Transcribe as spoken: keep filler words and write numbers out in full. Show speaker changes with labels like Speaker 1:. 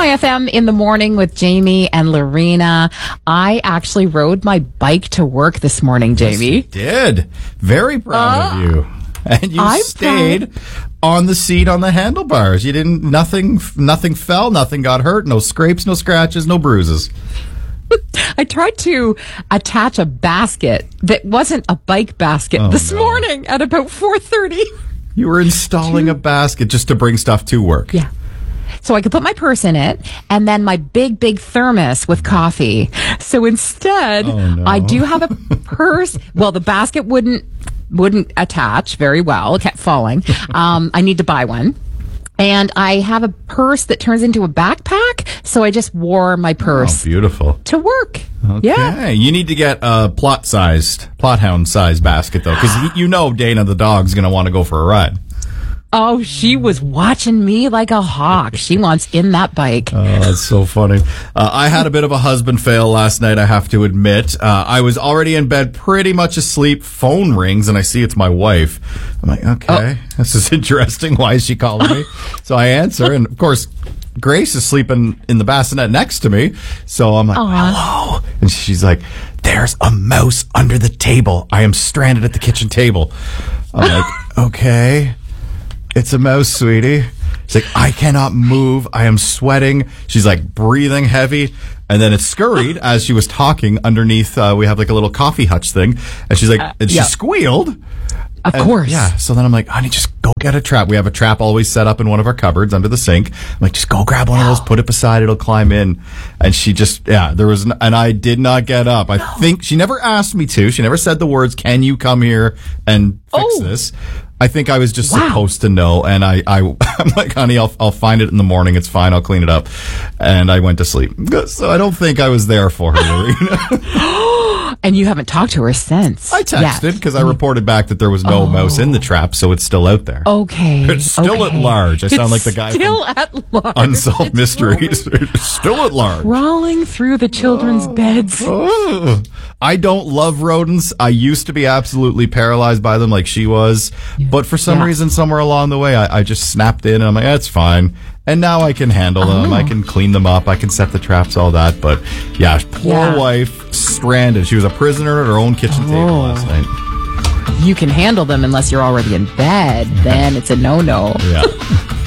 Speaker 1: Hi F M in the morning with Jamie and Lorena. I actually rode my bike to work this morning, Jamie.
Speaker 2: Yes, you did. Very proud uh, of you. And you
Speaker 1: I'm
Speaker 2: stayed
Speaker 1: proud.
Speaker 2: on the seat on the handlebars. You didn't, nothing, nothing fell, nothing got hurt, no scrapes, no scratches, no bruises.
Speaker 1: I tried to attach a basket that wasn't a bike basket
Speaker 2: oh,
Speaker 1: this
Speaker 2: no.
Speaker 1: morning at about four thirty.
Speaker 2: You were installing a basket just to bring stuff to work.
Speaker 1: Yeah. So I could put my purse in it and then my big, big thermos with coffee. So instead,
Speaker 2: oh, no.
Speaker 1: I do have a purse. Well, the basket wouldn't wouldn't attach very well. It kept falling. Um, I need to buy one. And I have a purse that turns into a backpack. So I just wore my purse.
Speaker 2: Oh, beautiful.
Speaker 1: To work.
Speaker 2: Okay.
Speaker 1: Yeah.
Speaker 2: You need to get a plot-sized, plot hound-sized basket, though, because you know Dana the dog's going to want to go for a ride.
Speaker 1: Oh, she was watching me like a hawk. She wants in that bike.
Speaker 2: Oh, that's so funny. Uh, I had a bit of a husband fail last night, I have to admit. Uh, I was already in bed, pretty much asleep. Phone rings, and I see it's my wife. I'm like, okay, oh. This is interesting. Why is she calling me? So I answer, and of course, Grace is sleeping in the bassinet next to me. So I'm like,
Speaker 1: Aww.
Speaker 2: hello. And she's like, there's a mouse under the table. I am stranded at the kitchen table. I'm like, okay. It's a mouse, sweetie. She's like, I cannot move. I am sweating. She's like breathing heavy. And then it scurried as she was talking underneath. Uh, we have like a little coffee hutch thing. And she's like, uh, and she yeah. squealed.
Speaker 1: Of
Speaker 2: and,
Speaker 1: course.
Speaker 2: Yeah. So then I'm like, honey, just go get a trap. We have a trap always set up in one of our cupboards under the sink. I'm like, just go grab one of those, put it beside, it'll climb in. And she just, yeah, there was, and I did not get up. I think she never asked me to. She never said the words, can you come here and fix
Speaker 1: oh.
Speaker 2: this? I think I was just
Speaker 1: wow.
Speaker 2: supposed to know, and I, I, I'm like, honey, I'll, I'll find it in the morning. It's fine. I'll clean it up. And I went to sleep. So I don't think I was there for her, Lorena.
Speaker 1: And you haven't talked to her since.
Speaker 2: I texted because I reported back that there was no oh. mouse in the trap, so it's still out there.
Speaker 1: Okay.
Speaker 2: It's still
Speaker 1: okay.
Speaker 2: at large. I
Speaker 1: it's
Speaker 2: sound like the guy
Speaker 1: still
Speaker 2: from
Speaker 1: at large.
Speaker 2: Unsolved
Speaker 1: it's
Speaker 2: Mysteries. It's still at large.
Speaker 1: Crawling through the children's
Speaker 2: oh.
Speaker 1: beds.
Speaker 2: Oh. I don't love rodents. I used to be absolutely paralyzed by them like she was. Yeah. But for some yeah. reason, somewhere along the way, I, I just snapped in and I'm like, that's fine. And now I can handle them. Oh. I can clean them up. I can set the traps, all that. But yeah, poor
Speaker 1: yeah.
Speaker 2: wife, stranded. She was a prisoner at her own kitchen oh. table last night.
Speaker 1: You can handle them unless you're already in bed. Then it's a no-no.
Speaker 2: Yeah.